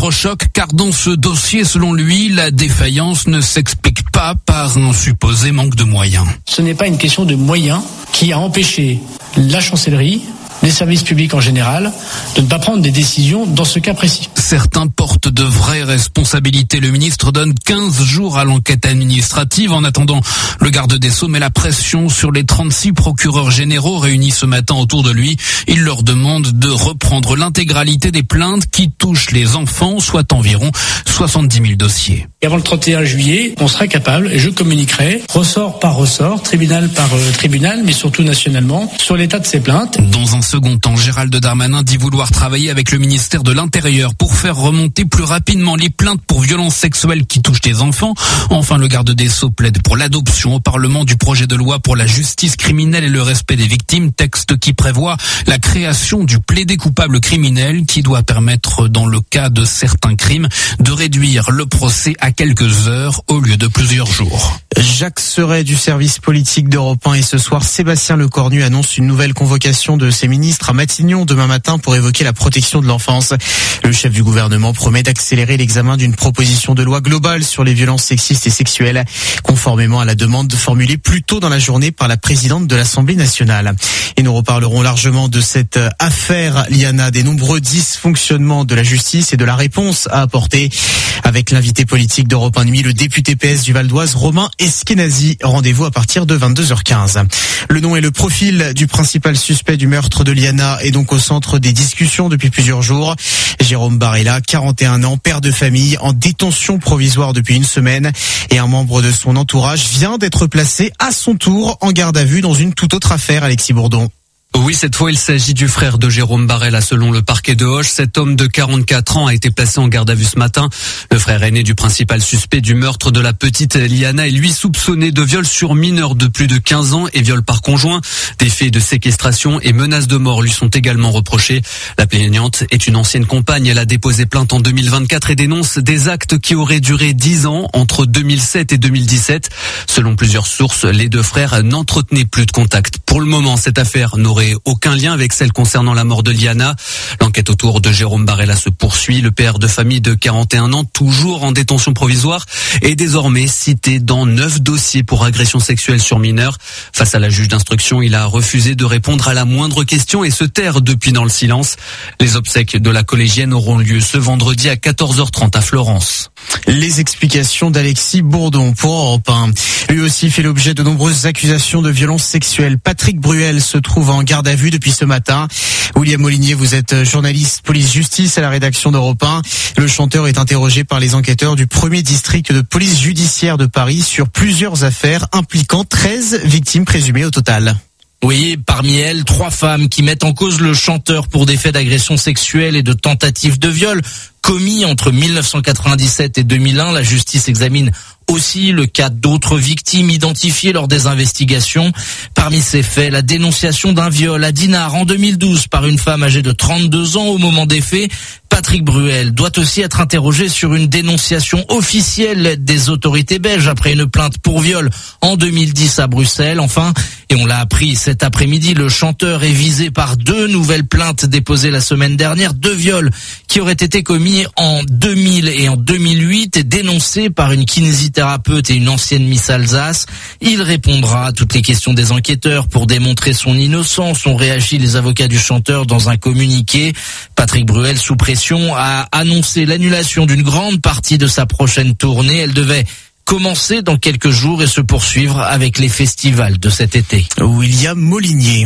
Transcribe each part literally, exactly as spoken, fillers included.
électrochoc, car dans ce dossier, selon lui, la défaillance ne s'explique pas par un supposé manque de moyens. Ce n'est pas une question de moyens qui a empêché la chancellerie, les services publics en général, de ne pas prendre des décisions dans ce cas précis. Certains portent de vraies responsabilités. Le ministre donne quinze jours à l'enquête administrative. En attendant, le garde des Sceaux met la pression sur les trente-six procureurs généraux réunis ce matin autour de lui. Il leur demande de reprendre l'intégralité des plaintes qui touchent les enfants, soit environ soixante-dix mille dossiers. Et avant le trente et un juillet, on sera capable, et je communiquerai, ressort par ressort, tribunal par euh, tribunal, mais surtout nationalement, sur l'état de ces plaintes. Dans un second temps, Gérald Darmanin dit vouloir travailler avec le ministère de l'Intérieur pour faire remonter plus rapidement les plaintes pour violences sexuelles qui touchent les enfants. Enfin, le garde des Sceaux plaide pour l'adoption au Parlement du projet de loi pour la justice criminelle et le respect des victimes, texte qui prévoit la création du plaidé coupable criminel qui doit permettre, dans le cas de certains crimes, de réduire le procès à quelques heures au lieu de plusieurs jours. Jacques Serret du service politique d'Europe un et ce soir, Sébastien Lecornu annonce une nouvelle convocation de ses ministres à Matignon demain matin pour évoquer la protection de l'enfance. Le chef du gouvernement promet d'accélérer l'examen d'une proposition de loi globale sur les violences sexistes et sexuelles, conformément à la demande formulée plus tôt dans la journée par la présidente de l'Assemblée nationale. Et nous reparlerons largement de cette affaire, Liana, des nombreux dysfonctionnements de la justice et de la réponse à apporter avec l'invité politique d'Europe un Nuit, le député P S du Val d'Oise, Romain Eskenazi. Rendez-vous à partir de vingt-deux heures quinze. Le nom et le profil du principal suspect du meurtre de Liana est donc au centre des discussions depuis plusieurs jours. Jérôme Barella, quarante et un ans, père de famille, en détention provisoire depuis une semaine, et un membre de son entourage vient d'être placé à son tour en garde à vue dans une toute autre affaire, Alexis Bourdon. Oui, cette fois, il s'agit du frère de Jérôme Barella, selon le parquet de Auch. Cet homme de quarante-quatre ans a été placé en garde à vue ce matin. Le frère aîné du principal suspect du meurtre de la petite Liana est lui soupçonné de viol sur mineur de plus de quinze ans et viol par conjoint. Des faits de séquestration et menaces de mort lui sont également reprochés. La plaignante est une ancienne compagne. Elle a déposé plainte en deux mille vingt-quatre et dénonce des actes qui auraient duré dix ans entre deux mille sept et deux mille dix-sept. Selon plusieurs sources, les deux frères n'entretenaient plus de contact. Pour le moment, cette affaire n'aurait aucun lien avec celle concernant la mort de Liana. L'enquête autour de Jérôme Barella se poursuit. Le père de famille de quarante et un ans, toujours en détention provisoire, est désormais cité dans neuf dossiers pour agression sexuelle sur mineurs. Face à la juge d'instruction, il a refusé de répondre à la moindre question et se taire depuis dans le silence. Les obsèques de la collégienne auront lieu ce vendredi à quatorze heures trente à Florence. Les explications d'Alexis Bourdon pour Europe un. Lui aussi fait l'objet de nombreuses accusations de violences sexuelles. Patrick Bruel se trouve en garde à vue depuis ce matin. William Molinier, vous êtes journaliste police-justice à la rédaction d'Europe un. Le chanteur est interrogé par les enquêteurs du premier district de police judiciaire de Paris sur plusieurs affaires impliquant treize victimes présumées au total. Oui, parmi elles, trois femmes qui mettent en cause le chanteur pour des faits d'agression sexuelle et de tentative de viol commis entre mille neuf cent quatre-vingt-dix-sept et deux mille un. La justice examine aussi le cas d'autres victimes identifiées lors des investigations. Parmi ces faits, la dénonciation d'un viol à Dinard en deux mille douze par une femme âgée de trente-deux ans au moment des faits. Patrick Bruel doit aussi être interrogé sur une dénonciation officielle des autorités belges après une plainte pour viol en deux mille dix à Bruxelles. Enfin, et on l'a appris cet après-midi, le chanteur est visé par deux nouvelles plaintes déposées la semaine dernière, deux viols qui auraient été commis en deux mille et en deux mille huit et dénoncés par une kinésithérapeute et une ancienne Miss Alsace. Il répondra à toutes les questions des enquêteurs pour démontrer son innocence, ont réagi les avocats du chanteur dans un communiqué. Patrick Bruel, sous pression, a annoncé l'annulation d'une grande partie de sa prochaine tournée. Elle devait commencer dans quelques jours et se poursuivre avec les festivals de cet été. William Molinier.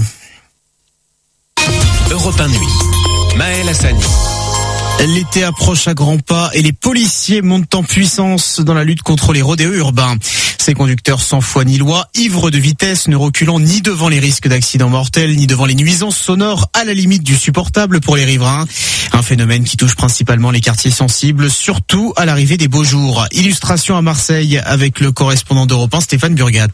Europe un Nuit. Maël Hassani. L'été approche à grands pas et les policiers montent en puissance dans la lutte contre les rodéos urbains. Ces conducteurs sans foi ni loi, ivres de vitesse, ne reculant ni devant les risques d'accidents mortels, ni devant les nuisances sonores à la limite du supportable pour les riverains. Un phénomène qui touche principalement les quartiers sensibles, surtout à l'arrivée des beaux jours. Illustration à Marseille avec le correspondant d'Europe un, Stéphane Burgat.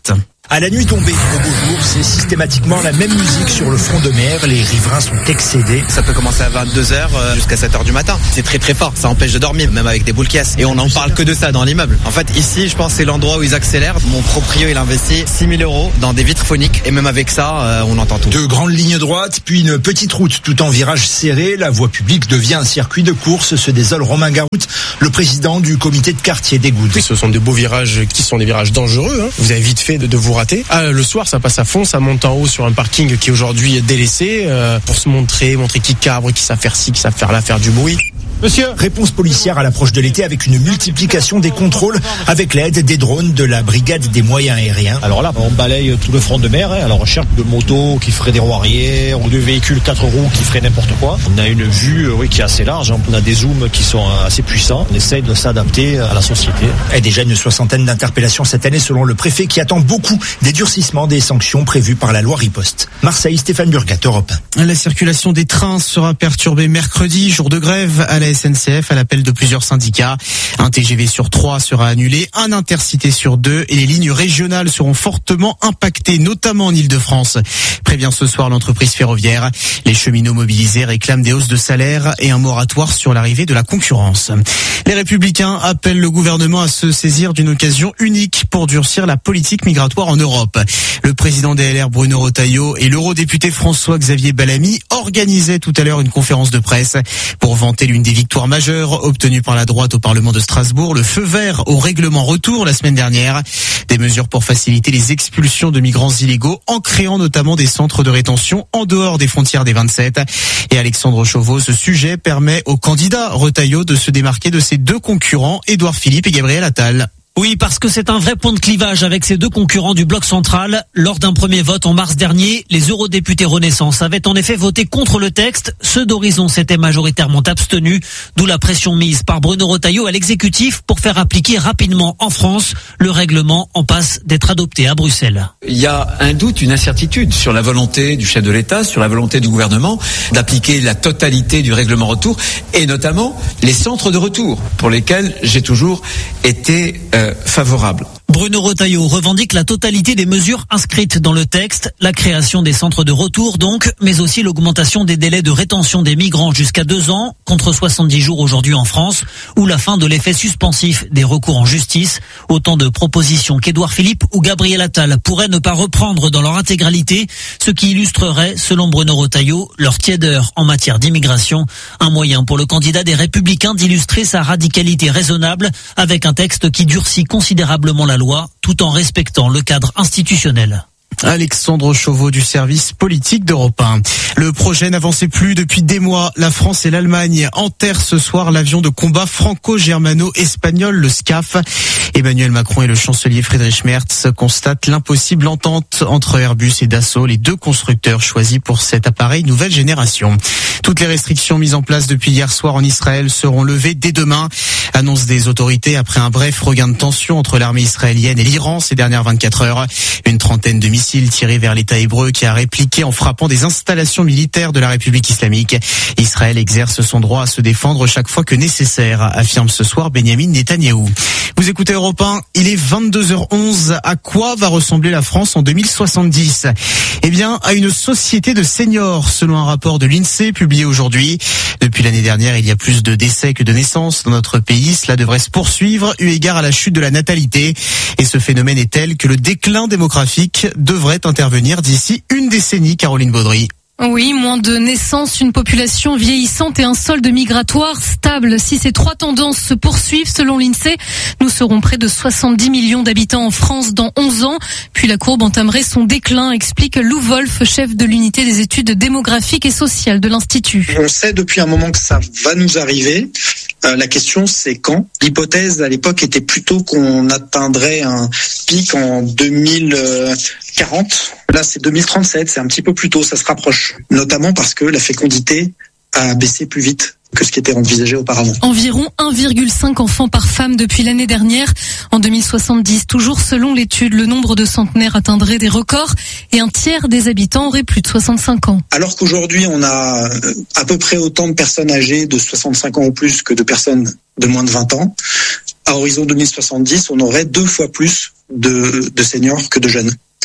À la nuit tombée, au beau jour, c'est systématiquement la même musique sur le front de mer. Les riverains sont excédés. Ça peut commencer à vingt-deux heures jusqu'à sept heures du matin. C'est très très fort, ça empêche de dormir, même avec des boules caisses. Et on n'en parle que de ça dans l'immeuble. En fait, ici, je pense que c'est l'endroit où ils accélèrent. Mon proprio, il investit six mille euros dans des vitres phoniques. Et même avec ça, on entend tout. Deux grandes lignes droites, puis une petite route tout en virage serré. La voie publique devient un circuit de course, se désole Romain Garout, le président du comité de quartier des Goudes. Ce sont de beaux virages qui sont des virages dangereux. Hein. Vous avez vite fait de, de vous rater. Ah, le soir, ça passe à fond, ça monte en haut sur un parking qui est aujourd'hui délaissé euh, pour se montrer, montrer qui cabre, qui savent faire ci, qui savent faire là, faire du bruit. Monsieur, réponse policière à l'approche de l'été avec une multiplication des contrôles avec l'aide des drones de la brigade des moyens aériens. Alors là, on balaye tout le front de mer, hein, à la recherche de motos qui feraient des roues arrière ou de véhicules quatre roues qui feraient n'importe quoi. On a une vue oui, qui est assez large, on a des zooms qui sont assez puissants. On essaye de s'adapter à la société. Et déjà une soixantaine d'interpellations cette année selon le préfet qui attend beaucoup des durcissements des sanctions prévues par la loi Riposte. Marseille, Stéphane Burgat, Europe un. La circulation des trains sera perturbée mercredi, jour de grève à la S N C F à l'appel de plusieurs syndicats. Un T G V sur trois sera annulé, un Intercité sur deux et les lignes régionales seront fortement impactées, notamment en Île-de-France. Prévient ce soir l'entreprise ferroviaire. Les cheminots mobilisés réclament des hausses de salaire et un moratoire sur l'arrivée de la concurrence. Les Républicains appellent le gouvernement à se saisir d'une occasion unique pour durcir la politique migratoire en Europe. Le président des L R Bruno Retailleau et l'eurodéputé François-Xavier Bellamy organisaient tout à l'heure une conférence de presse pour vanter l'une des victoires majeures obtenues par la droite au Parlement de Strasbourg, le feu vert au règlement retour la semaine dernière. Des mesures pour faciliter les expulsions de migrants illégaux en créant notamment des centres de rétention en dehors des frontières des vingt-sept. Et Alexandre Chauveau, ce sujet permet au candidat Retailleau de se démarquer de ses deux concurrents, Édouard Philippe et Gabriel Attal. Oui, parce que c'est un vrai point de clivage avec ces deux concurrents du bloc central. Lors d'un premier vote en mars dernier, les eurodéputés Renaissance avaient en effet voté contre le texte. Ceux d'Horizon s'étaient majoritairement abstenus, d'où la pression mise par Bruno Retailleau à l'exécutif pour faire appliquer rapidement en France. Le règlement en passe d'être adopté à Bruxelles. Il y a un doute, une incertitude sur la volonté du chef de l'État, sur la volonté du gouvernement d'appliquer la totalité du règlement retour et notamment les centres de retour pour lesquels j'ai toujours été euh, favorable. Bruno Retailleau revendique la totalité des mesures inscrites dans le texte, la création des centres de retour donc, mais aussi l'augmentation des délais de rétention des migrants jusqu'à deux ans, contre soixante-dix jours aujourd'hui en France, ou la fin de l'effet suspensif des recours en justice. Autant de propositions qu'Édouard Philippe ou Gabriel Attal pourraient ne pas reprendre dans leur intégralité, ce qui illustrerait, selon Bruno Retailleau, leur tiédeur en matière d'immigration. Un moyen pour le candidat des Républicains d'illustrer sa radicalité raisonnable avec un texte qui durcit considérablement la loi tout en respectant le cadre institutionnel. Alexandre Chauveau du service politique d'Europe un. Le projet n'avançait plus depuis des mois. La France et l'Allemagne enterrent ce soir l'avion de combat franco-germano-espagnol, le SCAF. Emmanuel Macron et le chancelier Friedrich Merz constatent l'impossible entente entre Airbus et Dassault, les deux constructeurs choisis pour cet appareil nouvelle génération. Toutes les restrictions mises en place depuis hier soir en Israël seront levées dès demain. Annonce des autorités après un bref regain de tension entre l'armée israélienne et l'Iran ces dernières vingt-quatre heures. Une trentaine de missiles tirés vers l'État hébreu qui a répliqué en frappant des installations militaires de la République islamique. Israël exerce son droit à se défendre chaque fois que nécessaire, affirme ce soir Benyamin Netanyahou. Vous écoutez Europe un, il est vingt-deux heures onze. À quoi va ressembler la France en deux mille soixante-dix? Eh bien, à une société de seniors, selon un rapport de l'INSEE publié aujourd'hui. Depuis l'année dernière, il y a plus de décès que de naissances dans notre pays. Cela devrait se poursuivre eu égard à la chute de la natalité. Et ce phénomène est tel que le déclin démographique devrait intervenir d'ici une décennie, Caroline Baudry. Oui, moins de naissances, une population vieillissante et un solde migratoire stable. Si ces trois tendances se poursuivent, selon l'INSEE, nous serons près de soixante-dix millions d'habitants en France dans onze ans. Puis la courbe entamerait son déclin, explique Lou Wolf, chef de l'unité des études démographiques et sociales de l'Institut. On sait depuis un moment que ça va nous arriver. Euh, la question, c'est quand. L'hypothèse à l'époque était plutôt qu'on atteindrait un pic en deux mille quarante. Là, c'est deux mille trente-sept, c'est un petit peu plus tôt, ça se rapproche. Notamment parce que la fécondité a baissé plus vite que ce qui était envisagé auparavant. Environ un virgule cinq enfants par femme depuis l'année dernière. En deux mille soixante-dix, toujours selon l'étude, le nombre de centenaires atteindrait des records et un tiers des habitants auraient plus de soixante-cinq ans. Alors qu'aujourd'hui, on a à peu près autant de personnes âgées de soixante-cinq ans ou plus que de personnes de moins de vingt ans, à horizon deux mille soixante-dix, on aurait deux fois plus de, de seniors que de jeunes.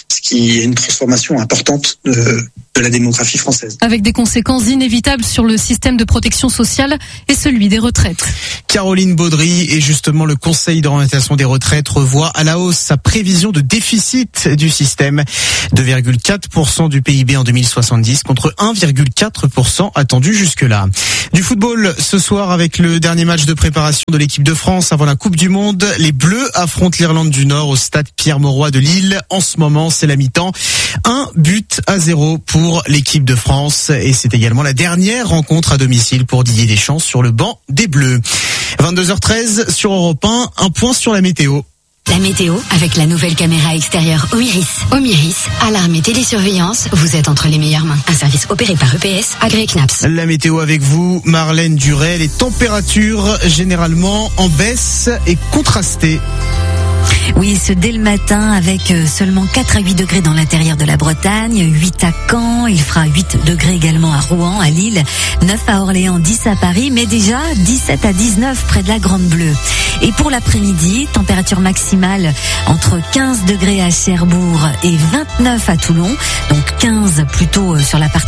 ce qui est une transformation importante de, de la démographie française. Avec des conséquences inévitables sur le système de protection sociale et celui des retraites. Caroline Baudry et justement le Conseil d'orientation des retraites revoit à la hausse sa prévision de déficit du système. deux virgule quatre pour cent du P I B en deux mille soixante-dix contre un virgule quatre pour cent attendu jusque-là. Du football ce soir avec le dernier match de préparation de l'équipe de France avant la Coupe du Monde. Les Bleus affrontent l'Irlande du Nord au stade Pierre-Mauroy de Lille. En ce moment, c'est la mi-temps. Un but à zéro pour l'équipe de France. Et c'est également la dernière rencontre à domicile pour Didier Deschamps sur le banc des Bleus. vingt-deux heures treize sur Europe un, un point sur la météo. La météo avec la nouvelle caméra extérieure Omiris. Omiris, alarme et télésurveillance, vous êtes entre les meilleures mains. Un service opéré par E P S, agréé C N A P S. La météo avec vous, Marlène Duret. Les températures généralement en baisse et contrastées. Oui, ce dès le matin avec seulement quatre à huit degrés dans l'intérieur de la Bretagne, huit à Caen, il fera huit degrés également à Rouen, à Lille, neuf à Orléans, dix à Paris, mais déjà dix-sept à dix-neuf près de la Grande Bleue. Et pour l'après-midi, température maximale entre quinze degrés à Cherbourg et vingt-neuf à Toulon, donc quinze plutôt sur la partie